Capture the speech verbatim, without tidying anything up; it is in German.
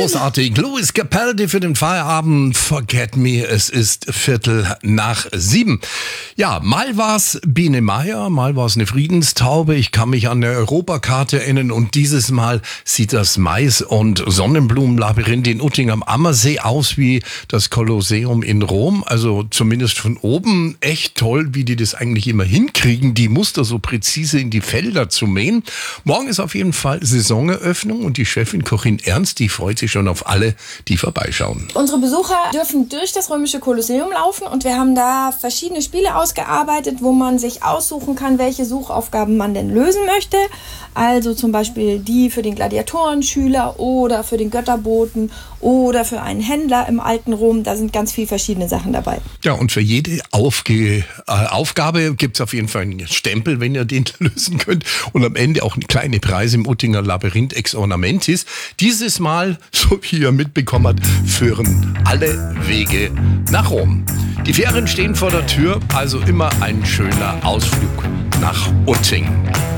Großartig. Luis Capaldi für den Feierabend. Forget me, es ist Viertel nach sieben. Ja, mal war's Biene Meier, mal war's eine Friedenstaube. Ich kann mich an eine Europakarte erinnern und dieses Mal sieht das Mais- und Sonnenblumenlabyrinth in Utting am Ammersee aus wie das Kolosseum in Rom. Also zumindest von oben echt toll, wie die das eigentlich immer hinkriegen, die Muster so präzise in die Felder zu mähen. Morgen ist auf jeden Fall Saisoneröffnung und die Chefin Cochin Ernst, die freut sich schon auf alle, die vorbeischauen. Unsere Besucher dürfen durch das römische Kolosseum laufen und wir haben da verschiedene Spiele ausgearbeitet, wo man sich aussuchen kann, welche Suchaufgaben man denn lösen möchte. Also zum Beispiel die für den Gladiatorenschüler oder für den Götterboten oder für einen Händler im alten Rom. Da sind ganz viele verschiedene Sachen dabei. Ja, und für jede Aufge- äh, Aufgabe gibt es auf jeden Fall einen Stempel, wenn ihr den lösen könnt. Und am Ende auch eine kleine Preise im Uttinger Labyrinth Ex Ornamentis. Dieses Mal, so wie ihr mitbekommen habt, führen alle Wege nach Rom. Die Ferien stehen vor der Tür, also immer ein schöner Ausflug nach Utting.